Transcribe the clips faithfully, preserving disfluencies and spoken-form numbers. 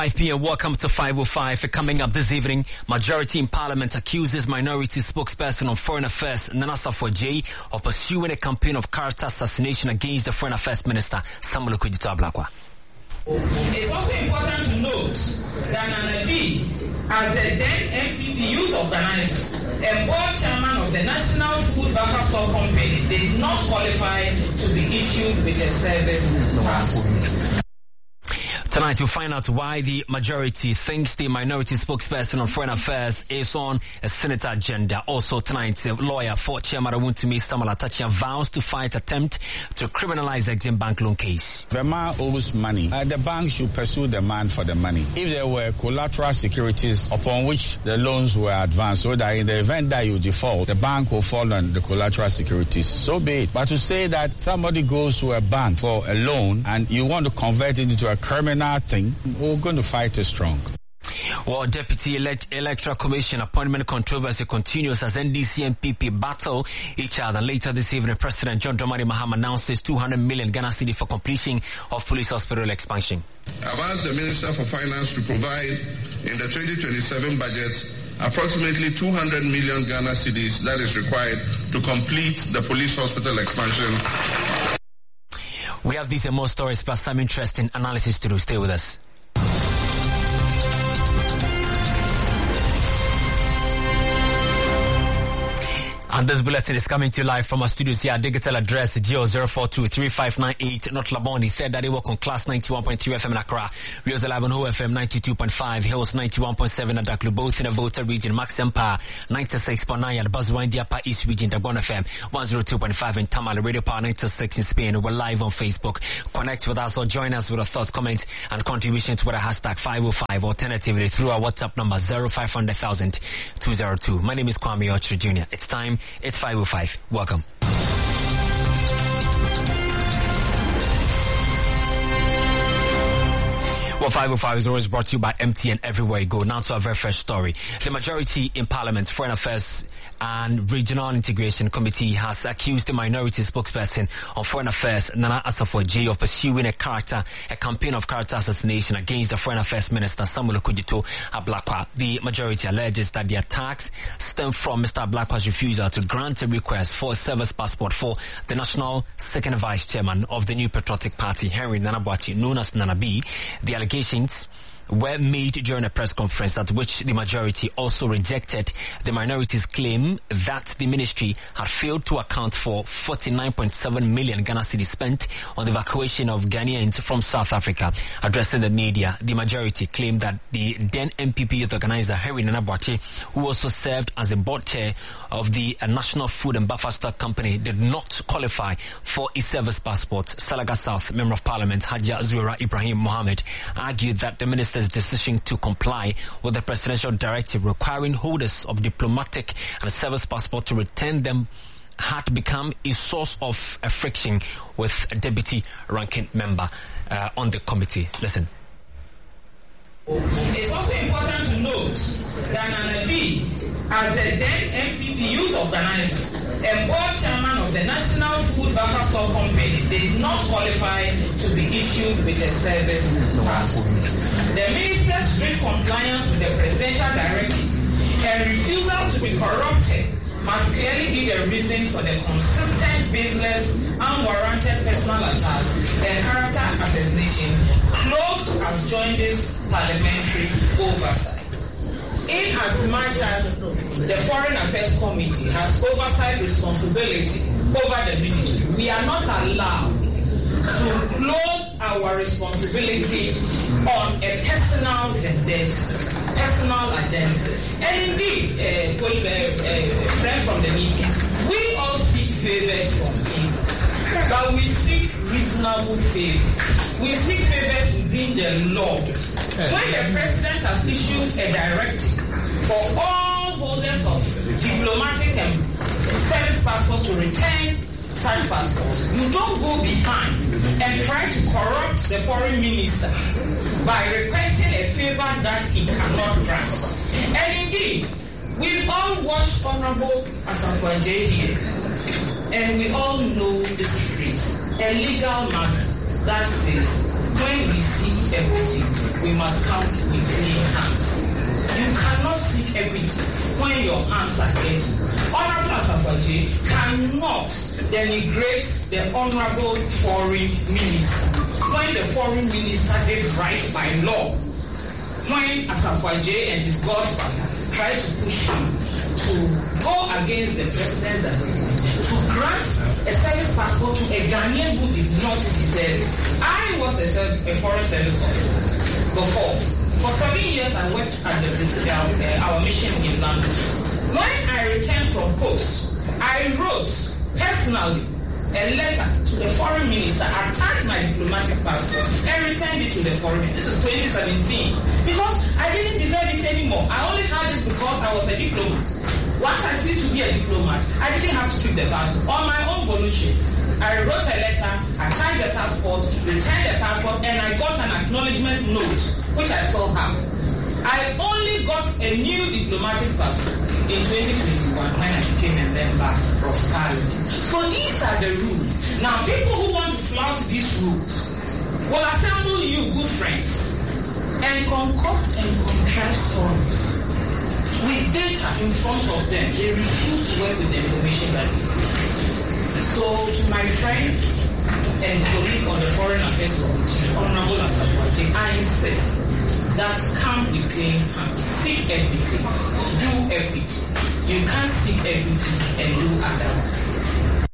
five p.m. Welcome to five oh five. Coming up this evening, majority in parliament accuses minority spokesperson on foreign affairs Nana Safo-Adjei of pursuing a campaign of character assassination against the foreign affairs minister Samuel Okudzeto Ablakwa. It's also important to note that Nana B, as the then M P P youth organizer and board chairman of the National Food Buffer Stock Company, did not qualify to be issued with a service passport. Tonight, you'll find out why the majority thinks the minority spokesperson on foreign affairs is on a Senate agenda. Also tonight, a lawyer for Chairman Owuntumi Samuel Atachia vows to fight attempt to criminalize the Exim Bank loan case. The man owes money. Uh, the bank should pursue the man for the money. If there were collateral securities upon which the loans were advanced, so that in the event that you default, the bank will fall on the collateral securities, so be it. But to say that somebody goes to a bank for a loan and you want to convert it into a criminal thing, we're going to fight it strong. Well, Deputy Elect Electoral Commission appointment controversy continues as N D C and P P battle each other. Later this evening, President John Dramani Mahama announces two hundred million Ghana cedi for completion of police hospital expansion. I've asked the Minister for Finance to provide in the twenty twenty-seven budget approximately two hundred million Ghana cedis that is required to complete the police hospital expansion. We have these and more stories plus some interesting analysis to do. Stay with us. And this bulletin is coming to you live from our studios here. Digital address zero zero four two three five nine eight. Not Laboni. Third that they work on class ninety-one point three F M in Accra. Rios eleven Ho F M ninety-two point five. Hills ninety-one point seven at Daklu. Both in the Volta region. Max Empire ninety-six point nine at Buzzwine, the Upper East region. Dabon F M one oh two point five in Tamale. Radio Power ninety-six in Spain. We're live on Facebook. Connect with us or join us with your thoughts, comments, and contributions with a hashtag five oh five. Alternatively through our WhatsApp number zero five hundred thousand two oh two. My name is Kwame Ocho Junior It's time. It's five oh five. Welcome. Well, five oh five is always brought to you by M T N everywhere you go. Now to our very first story. The majority in Parliament, Foreign Affairs and Regional Integration Committee has accused the minority spokesperson on Foreign Affairs, Nana Safo-Adjei, of pursuing a character, a campaign of character assassination against the Foreign Affairs Minister Samuel Okudzeto Ablakwa. The majority alleges that the attacks stem from Mister Ablakwa's refusal to grant a request for a service passport for the National Second Vice Chairman of the New Patriotic Party, Henry Nana Boakye, known as Nana B. The allegations were made during a press conference at which the majority also rejected the minority's claim that the ministry had failed to account for forty-nine point seven million Ghana cedis spent on the evacuation of Ghanaians from South Africa. Addressing the media, the majority claimed that the then M P P youth organizer Henry Nana Boakye, who also served as a board chair of the uh, National Food and Buffer Stock Company, did not qualify for a service passport. Salaga South Member of Parliament Haja Zuera Ibrahim Mohammed argued that the minister's decision to comply with the presidential directive requiring holders of diplomatic and service passport to return them had become a source of a friction with a deputy ranking member uh, on the committee. Listen. It's also important to note that Nana B, as the then M P P youth organizer and board chairman of the National Food Buffer Stock Company, did not qualify to be issued with a service passport. The minister's strict compliance with the presidential directive and refusal to be corrupted must clearly be the reason for the consistent, baseless, unwarranted personal attacks and character assassination clothed as jaundice parliamentary oversight. In as much as the Foreign Affairs Committee has oversight responsibility over the ministry, we are not allowed to load our responsibility on a personal vendetta, personal agenda. And indeed, uh, uh, uh, friends from the media, we all seek favors from people, but we seek reasonable favors. We seek favors within the law. When the president has issued a directive for all holders of diplomatic and service passports to return such passports, you don't go behind and try to corrupt the foreign minister by requesting a favor that he cannot grant. And indeed, we've all watched Honorable Safo-Adjei here, and we all know this phrase, a legal matter that says, when we see everything, we must come with clean hands. You cannot seek equity when your hands are dirty. Honorable Asafo-Adjei cannot denigrate the honorable foreign minister when the foreign minister did right by law. When Asafo-Adjei and his godfather tried to push him to go against the president's directive to grant a service passport to a Ghanaian who did not deserve it. I was a, a foreign service officer before. For seven years, I worked at the uh, our mission in London. When I returned from post, I wrote personally a letter to the foreign minister, attached my diplomatic passport, and returned it to the foreign minister. This is twenty seventeen. Because I didn't deserve it anymore. I only had it because I was a diplomat. Once I ceased to be a diplomat, I didn't have to keep the passport. On my own volition, I wrote a letter, attached the passport, returned the passport, and I got an acknowledgement note, which I still have. I only got a new diplomatic passport in twenty twenty-one when I became a member of Parliament. So these are the rules. Now, people who want to flout these rules will assemble you, good friends, and concoct and contrive stories. With data in front of them, they refuse to work with the information that they have. So, to my friend and colleague on the Foreign Affairs Committee, Honorable Asafo-Adjei, I insist that come with clean hands. Seek equity, do equity. You can't seek equity and do otherwise.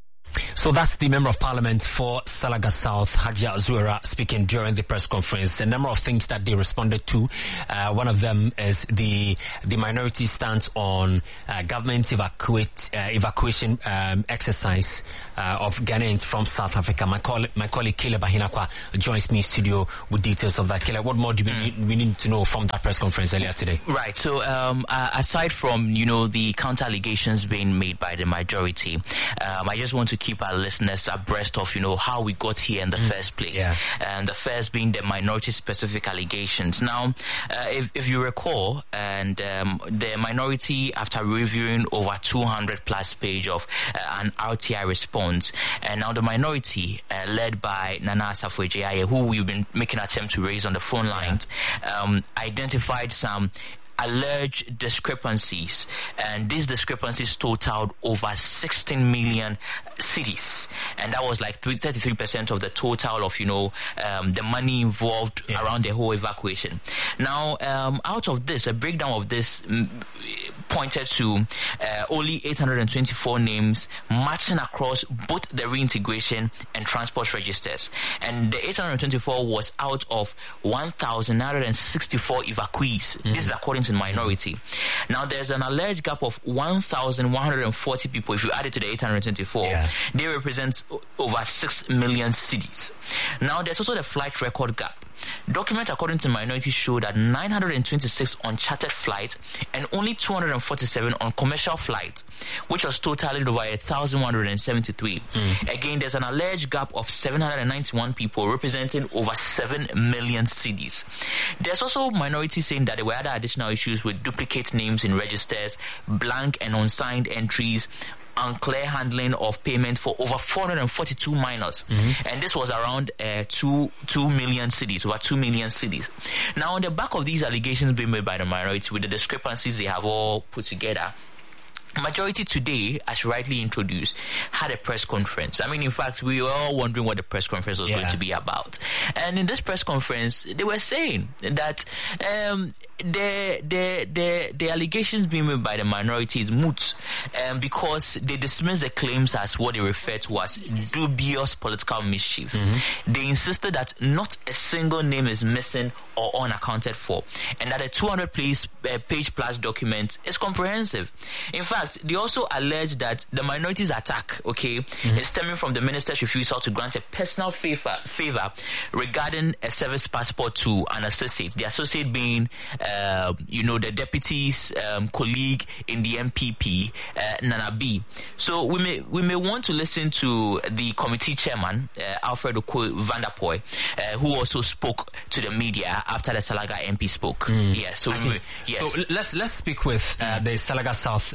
So that's the Member of Parliament for Salaga South, Hajia Zuera, speaking during the press conference. A number of things that they responded to. Uh, one of them is the the minority stance on uh, government evacuate, uh, evacuation um, exercise uh, of Ghanaians from South Africa. My, coll- my colleague Caleb Ahinakwa joins me in studio with details of that. Caleb, what more do we, mm. need, we need to know from that press conference earlier today? Right. So um, uh, aside from, you know, the counter allegations being made by the majority, um, I just want to keep our listeners abreast of, you know, how we got here in the mm. first place. Yeah. And the first being the minority-specific allegations. Now, uh, if, if you recall, and um, the minority, after reviewing over two hundred plus page of uh, an R T I response, and now the minority, uh, led by Nana Asafo-Adjei, who we've been making attempt to raise on the phone lines, yeah. um, identified some alleged discrepancies, and these discrepancies totaled over sixteen million cedis, and that was like thirty-three percent of the total of, you know, um, the money involved yeah. around the whole evacuation. Now, um, out of this, a breakdown of this m- pointed to uh, only eight hundred twenty-four names matching across both the reintegration and transport registers, and the eight hundred twenty-four was out of one thousand nine hundred sixty-four evacuees. Mm-hmm. This is according to the minority. Now, there's an alleged gap of one thousand one hundred forty people. If you add it to the eight hundred twenty-four, yeah. they represent over six million cedis. Now, there's also the flight record gap. Documents according to minority show that nine hundred twenty-six on chartered flights and only two hundred forty-seven on commercial flights, which was totaling over one thousand one hundred seventy-three. Mm. Again, there's an alleged gap of seven hundred ninety-one people representing over seven million cedis. There's also minority saying that there were other additional issues with duplicate names in registers, blank and unsigned entries, unclear handling of payment for over four hundred forty-two minors, mm-hmm. and this was around uh, two two million cedis, over two million cedis. Now, on the back of these allegations being made by the minority, with the discrepancies they have all put together, majority today, as rightly introduced, had a press conference. I mean, in fact, we were all wondering what the press conference was yeah. going to be about. And in this press conference, they were saying that um, the the the the allegations being made by the minority is moot, um, because they dismiss the claims as what they refer to as dubious political mischief. Mm-hmm. They insisted that not a single name is missing or unaccounted for, and that a two hundred page, uh, page plus document is comprehensive. In fact, they also allege that the minority's attack, okay, mm-hmm. is stemming from the minister's refusal to grant a personal favor favor regarding a service passport to an associate. The associate being, uh, you know, the deputy's um, colleague in the M P P, uh, Nana B. So we may we may want to listen to the committee chairman, uh, Alfred Oko Vanderpoy, uh, who also spoke to the media after the Salaga M P spoke. Mm. Yes, so we may, yes. So let's let's speak with uh, the Salaga South Member of Parliament.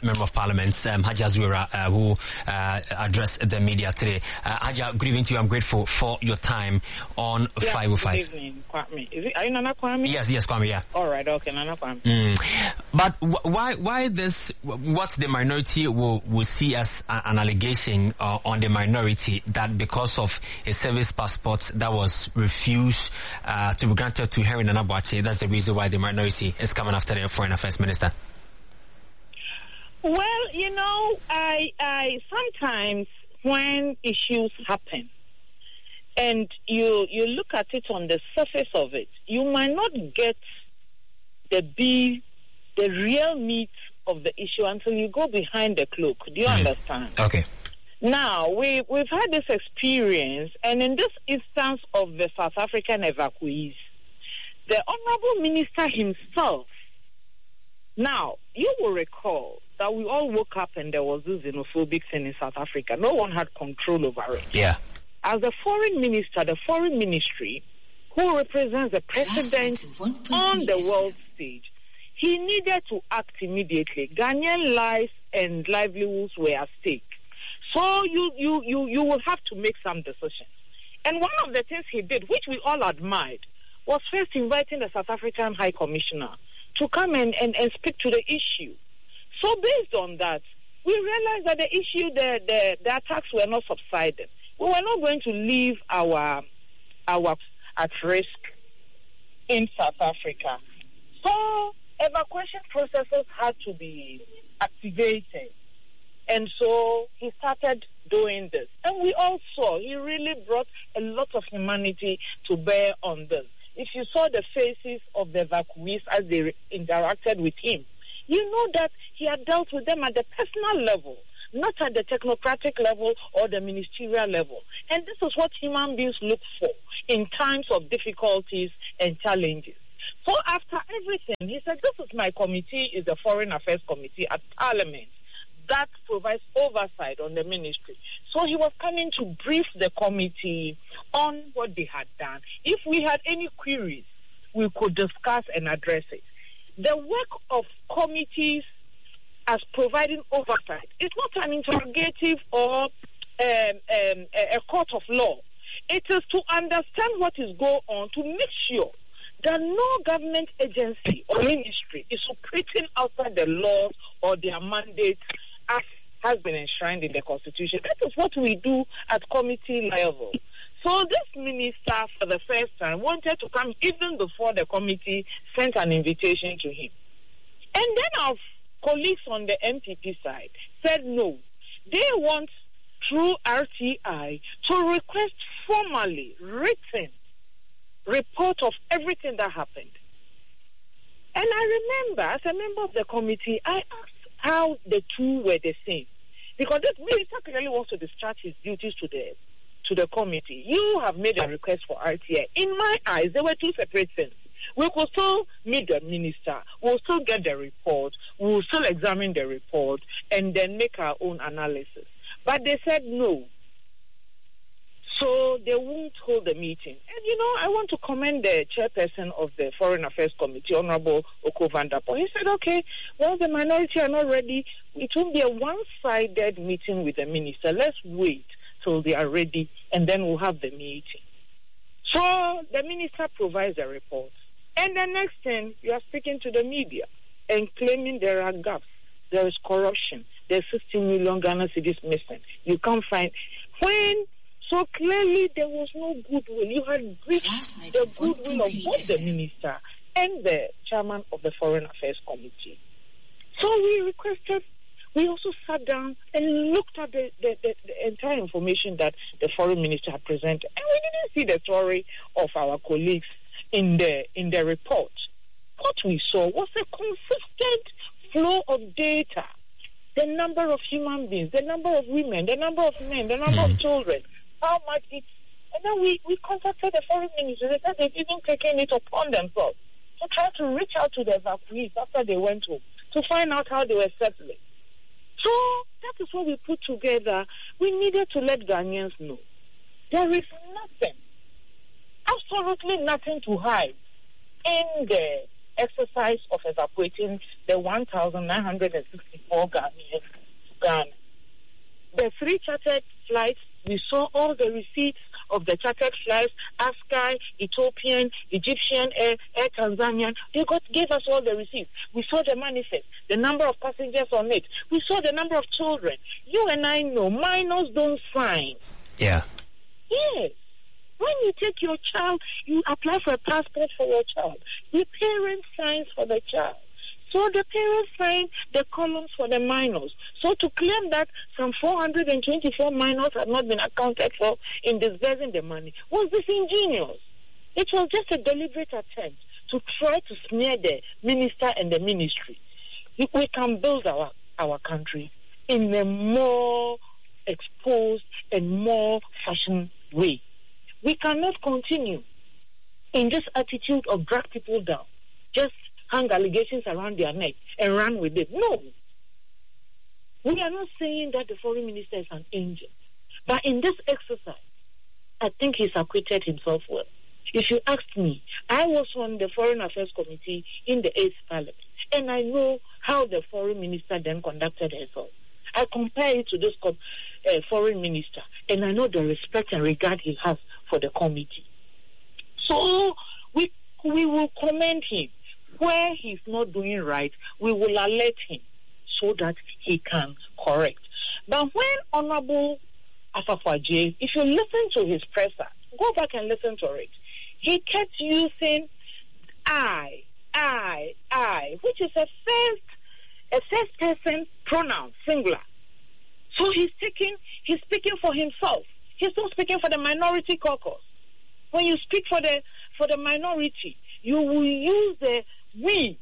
Parliament, um, Haja Zuera, uh, who uh, addressed the media today. Uh, Haja, good evening to you. I'm grateful for your time on yeah, five oh five. Good evening, Kwame. Is it, are you Nana Kwame? Yes, yes, Kwame, yeah. All right, okay, Nana Kwame. Mm. But wh- why why this, what the minority will, will see as a, an allegation uh, on the minority that because of a service passport that was refused uh, to be granted to Henry Nana Boakye, that's the reason why the minority is coming after the Foreign Affairs Minister? Well, you know, I, I sometimes when issues happen and you you look at it on the surface of it, you might not get the be the real meat of the issue until you go behind the cloak. Do you mm. understand? Okay. Now, we, we've had this experience, and in this instance of the South African evacuees, the Honorable Minister himself, now, you will recall that we all woke up and there was this xenophobic thing in South Africa. No one had control over it. Yeah. As the foreign minister, the foreign ministry, who represents the president on the world stage, he needed to act immediately. Ghanaian lives and livelihoods were at stake. So you, you, you, you will have to make some decisions. And one of the things he did, which we all admired, was first inviting the South African High Commissioner to come and, and, and speak to the issue. So based on that, we realized that the issue, the, the, the attacks were not subsided. We were not going to leave our, our at risk in South Africa. So evacuation processes had to be activated. And so he started doing this. And we all saw he really brought a lot of humanity to bear on this. If you saw the faces of the evacuees as they interacted with him, you know that he had dealt with them at the personal level, not at the technocratic level or the ministerial level. And this is what human beings look for in times of difficulties and challenges. So after everything, he said, this is my committee, is the Foreign Affairs Committee at Parliament that provides oversight on the ministry. So he was coming to brief the committee on what they had done. If we had any queries, we could discuss and address it. The work of committees as providing oversight is not an interrogative or um, um, a court of law. It is to understand what is going on, to make sure that no government agency or ministry is operating outside the laws or their mandate as has been enshrined in the Constitution. That is what we do at committee level. So this minister, for the first time, wanted to come even before the committee sent an invitation to him. And then our colleagues on the M P P side said no. They want, through R T I, to request formally written report of everything that happened. And I remember, as a member of the committee, I asked how the two were the same. Because this minister clearly wants to discharge his duties to the to the committee. You have made a request for R T I. In my eyes, there were two separate things. We could still meet the minister, we'll still get the report, we'll still examine the report, and then make our own analysis. But they said no. So they won't hold the meeting. And, you know, I want to commend the chairperson of the Foreign Affairs Committee, Honorable Oko van der Poel. He said, okay, well, the minority are not ready. It won't be a one-sided meeting with the minister. Let's wait till they are ready, and then we'll have the meeting. So the minister provides a report. And the next thing, you are speaking to the media and claiming there are gaps. There is corruption. There's sixteen million Ghana cedis missing. You can't find... When... So clearly there was no goodwill. You had breached the goodwill of both the minister and the chairman of the Foreign Affairs Committee. So we requested, we also sat down and looked at the, the, the, the entire information that the foreign minister had presented. And we didn't see the story of our colleagues in the in the report. What we saw was a consistent flow of data. The number of human beings, the number of women, the number of men, the number of children. How much it, and then we, we contacted the foreign ministry. They said they've even taken it upon themselves to try to reach out to the evacuees after they went home to find out how they were settling. So that is what we put together. We needed to let Ghanaians know there is nothing, absolutely nothing to hide in the exercise of evacuating the one thousand nine hundred sixty-four Ghanaians to Ghana. The three chartered flights, we saw all the receipts of the chartered flights, Askai, Ethiopian, Egyptian Air, Air Tanzania. They got gave us all the receipts. We saw the manifest, the number of passengers on it. We saw the number of children. You and I know minors don't sign. Yeah. Yes. When you take your child, you apply for a passport for your child. The parent signs for the child. So the parents sign the columns for the minors. So to claim that some four hundred twenty-four minors have not been accounted for in disbursing the money was disingenuous. It was just a deliberate attempt to try to smear the minister and the ministry. If we can build our, our country in a more exposed and more fashion way. We cannot continue in this attitude of drag people down, just hang allegations around their neck and run with it. No. We are not saying that the foreign minister is an angel. But in this exercise, I think he's acquitted himself well. If you ask me, I was on the Foreign Affairs Committee in the eighth Parliament, and I know how the foreign minister then conducted herself. I compare it to this uh, foreign minister, and I know the respect and regard he has for the committee. So we we will commend him. Where he's not doing right, we will alert him so that he can correct. But when Honorable Asafo-Adjei, if you listen to his presser, go back and listen to it, he kept using I, I, I, which is a first, a first person pronoun, singular. So he's taking, he's speaking for himself. He's not speaking for the minority caucus. When you speak for the for the minority, you will use the we.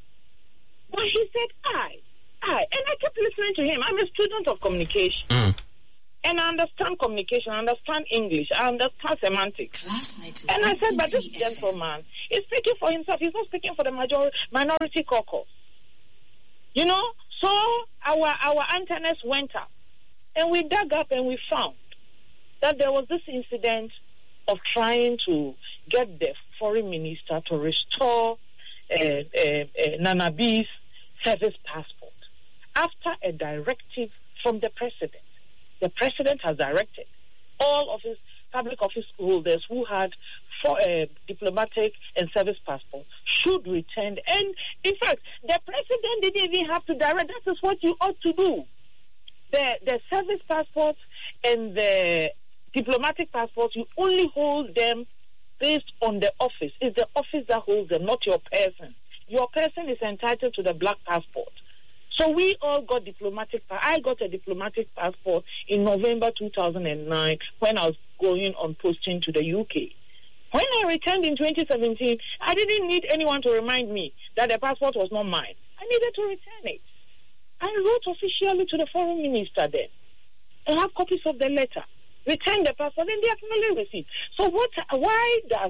But he said I, I, and I kept listening to him. I'm a student of communication. Mm. And I understand communication, I understand English, I understand semantics. And I said, but this gentleman is speaking for himself. He's not speaking for the majority, minority caucus. You know? So our our antennas went up. And we dug up and we found that there was this incident of trying to get the foreign minister to restore uh, uh, uh, Nana B's service passport after a directive from the president. The president has directed all of his public office holders who had for, uh, diplomatic and service passport should return. And in fact, the president didn't even have to direct. That is what you ought to do. The the service passports and the diplomatic passports, you only hold them based on the office. It's the office that holds them, not your person. Your person is entitled to the black passport. So we all got diplomatic. I got a diplomatic passport in November two thousand nine when I was going on posting to the U K. When I returned in twenty seventeen, I didn't need anyone to remind me that the passport was not mine. I needed to return it. I wrote officially to the foreign minister then. I have copies of the letter. Return the passport and they acknowledge receipt. So what? Why does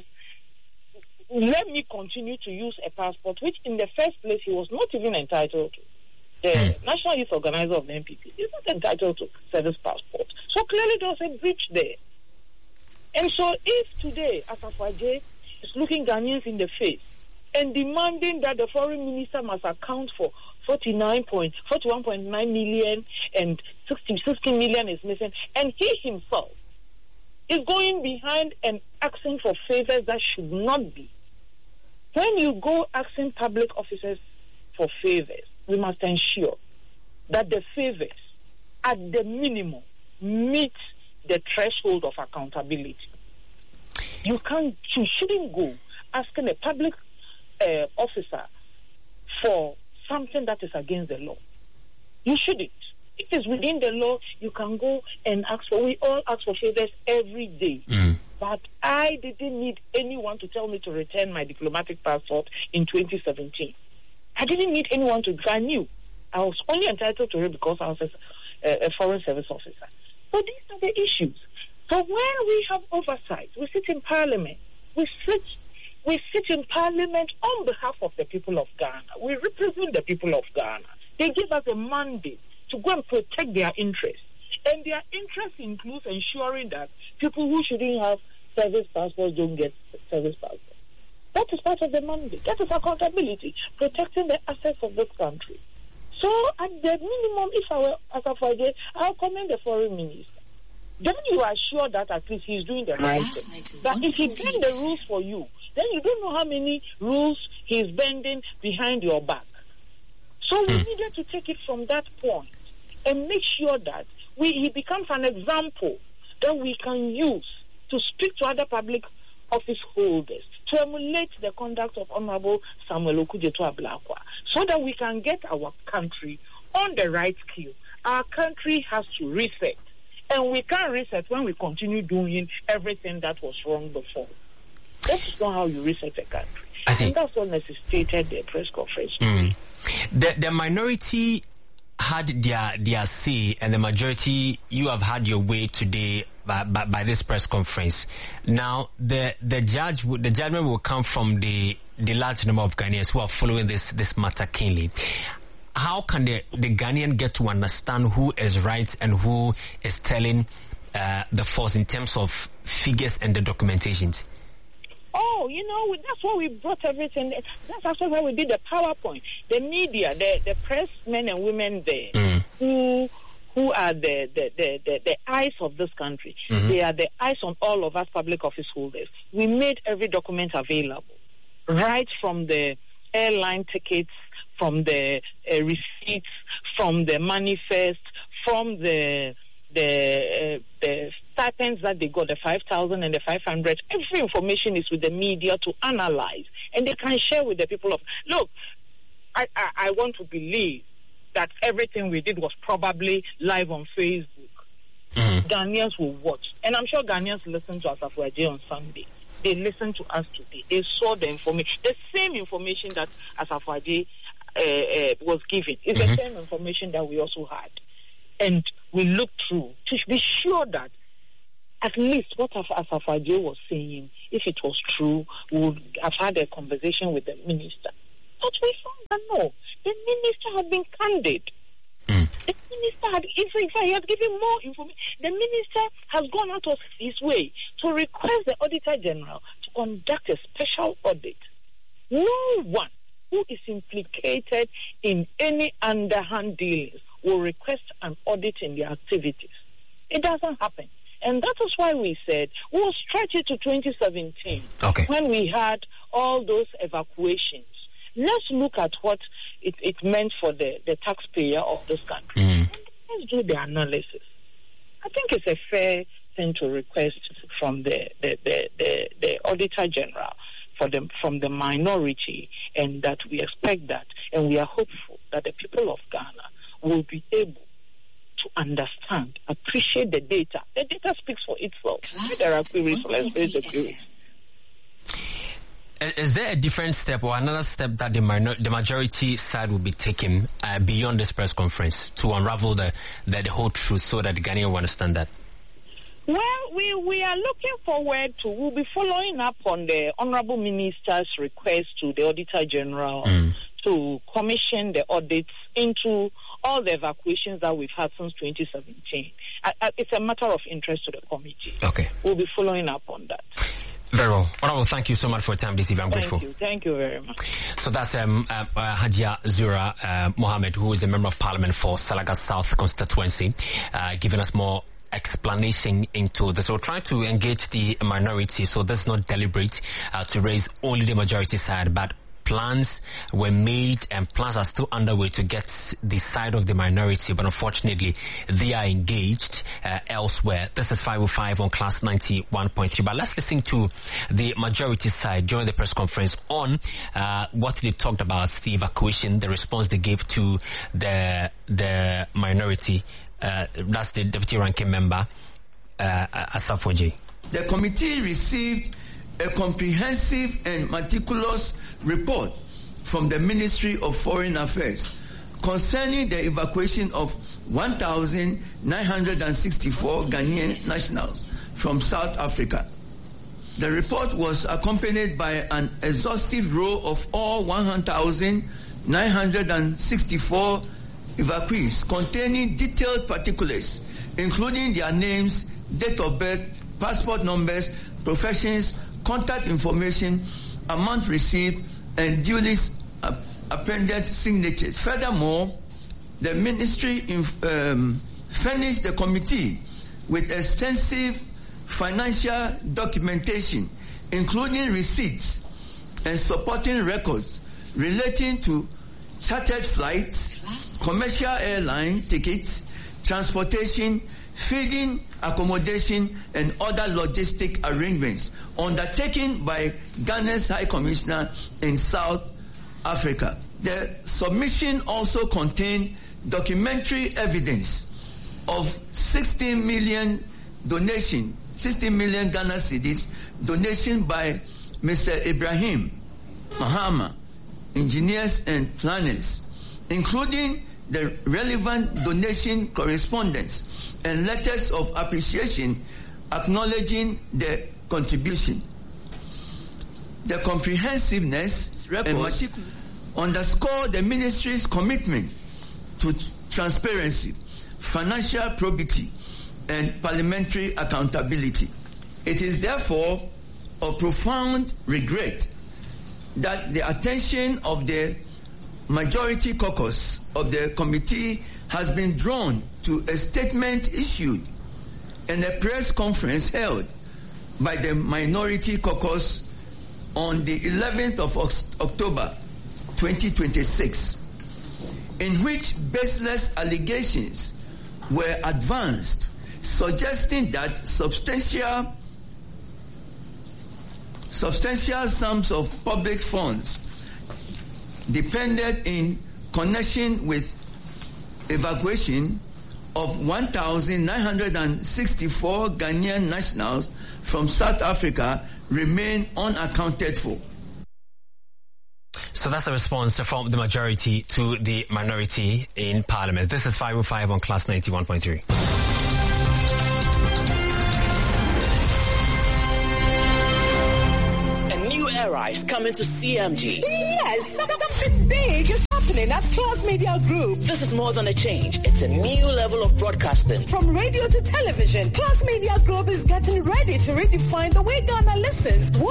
let me continue to use a passport which in the first place he was not even entitled to? The National Youth Organizer of the N P P is not entitled to service passport. So clearly there was a breach there. And so if today Asafo-Adjei is looking Ghanaians in the face and demanding that the foreign minister must account for forty-nine point, forty-one point nine million and sixty, sixty million is missing, and he himself is going behind and asking for favors that should not be. When you go asking public officers for favors, we must ensure that the favors, at the minimum, meet the threshold of accountability. You can't, you shouldn't go asking a public uh, officer for something that is against the law. You shouldn't. If it's within the law, you can go and ask for, we all ask for favors every day. Mm. But I didn't need anyone to tell me to return my diplomatic passport in twenty seventeen. I didn't need anyone to, I knew. I was only entitled to it because I was a, a foreign service officer. So these are the issues. So when we have oversight, we sit in parliament, we sit we sit in parliament on behalf of the people of Ghana. We represent the people of Ghana. They give us a mandate to go and protect their interests. And their interest includes ensuring that people who shouldn't have service passports don't get service passports. That is part of the mandate. That is accountability, protecting the assets of this country. So, at the minimum, if I were as a Friday, I'll commend the foreign minister. Then you are sure that at least he's doing the right thing. But if he bends the rules for you, then you don't know how many rules he's bending behind your back. So we needed to take it from that point and make sure that we he becomes an example that we can use to speak to other public office holders, to emulate the conduct of Honorable Samuel Okudzeto Ablakwa, so that we can get our country on the right keel. Our country has to reset. And we can't reset when we continue doing everything that was wrong before. That's not how you reset a country. I see. And that's what necessitated the press conference. Mm. The the minority had their their say, and the majority, you have had your way today by, by, by this press conference. Now, the the judge the judgment will come from the the large number of Ghanaians who are following this this matter keenly. How can the, the Ghanaian get to understand who is right and who is telling uh, the false in terms of figures and the documentations? Oh, you know, that's why we brought everything. That's actually why we did the PowerPoint. The media, the, the press men and women there, mm. who who are the, the, the, the, the eyes of this country. Mm-hmm. They are the eyes on all of us public office holders. We made every document available, right from the airline tickets, from the uh, receipts, from the manifest, from the the uh, the stipends that they got, the five thousand and the five hundred. Every information is with the media to analyze, and they can share with the people of. Look, I, I, I want to believe that everything we did was probably live on Facebook. Mm-hmm. Ghanaians will watch, and I'm sure Ghanaians listen to Asafo Adjei on Sunday. They listen to us today. They saw the information, the same information that Asafo Adjei Uh, uh, was given. It's mm-hmm. the same information that we also had. And we looked through to be sure that at least what Asafo Adjei was saying, if it was true, we would have had a conversation with the minister. But we found that no, the minister had been candid. Mm. The minister had, in fact, he had given more information. The minister has gone out of his way to request the Auditor General to conduct a special audit. No one who is implicated in any underhand dealings will request an audit in their activities. It doesn't happen. And that is why we said we'll stretch it to twenty seventeen, okay, when we had all those evacuations. Let's look at what it, it meant for the, the taxpayer of this country. Mm. And let's do the analysis. I think it's a fair thing to request from the, the, the, the, the Auditor General for them from the minority, and that we expect that, and we are hopeful that the people of Ghana will be able to understand, appreciate the data. The data speaks for itself. There are queries, so let's raise the queries. Is there a different step or another step that the minor, the majority side will be taking uh, beyond this press conference to unravel the, the the whole truth, so that the Ghanaian will understand that? Well, we, we are looking forward to, we'll be following up on the Honorable Minister's request to the Auditor General mm. to commission the audits into all the evacuations that we've had since twenty seventeen. I, I, it's a matter of interest to the committee. Okay. We'll be following up on that. Very well. Honorable, thank you so much for your time this evening. I'm thank grateful. You. Thank you very much. So that's um, uh, uh, Hajia Zura uh, Mohammed, who is a member of parliament for Salaga South constituency, uh, giving us more explanation into this. So we're trying to engage the minority, so this is not deliberate uh, to raise only the majority side, but plans were made and plans are still underway to get the side of the minority, but unfortunately they are engaged uh, elsewhere. This is five oh five on Class ninety-one point three, but let's listen to the majority side during the press conference on uh, what they talked about, the evacuation, the response they gave to the the minority. Uh, that's the deputy ranking member, uh, Asafo Adjei. The committee received a comprehensive and meticulous report from the Ministry of Foreign Affairs concerning the evacuation of one thousand nine hundred sixty-four Ghanaian nationals from South Africa. The report was accompanied by an exhaustive roll of all one thousand nine hundred sixty-four evacuees containing detailed particulars, including their names, date of birth, passport numbers, professions, contact information, amount received and duly appended signatures. Furthermore, the ministry um, furnished the committee with extensive financial documentation, including receipts and supporting records relating to chartered flights, commercial airline tickets, transportation, feeding, accommodation, and other logistic arrangements undertaken by Ghana's High Commissioner in South Africa. The submission also contained documentary evidence of sixteen million donation, sixteen million Ghana cedis donation by Mister Ibrahim Mahama, engineers and planners, including the relevant donation correspondence and letters of appreciation acknowledging the contribution. The comprehensiveness records underscore the ministry's commitment to transparency, financial probity, and parliamentary accountability. It is therefore of profound regret that the attention of the majority caucus of the committee has been drawn to a statement issued and a press conference held by the minority caucus on the eleventh of October twenty twenty-six, in which baseless allegations were advanced suggesting that substantial substantial sums of public funds depended in connection with evacuation of one thousand nine hundred sixty-four Ghanaian nationals from South Africa remain unaccounted for. So that's the response from the majority to the minority in Parliament. This is five oh five on Class ninety-one point three. Era is coming to C M G. Yes, something big is happening at Class Media Group. This is more than a change. It's a new level of broadcasting. From radio to television, Class Media Group is getting ready to redefine the way Ghana listens,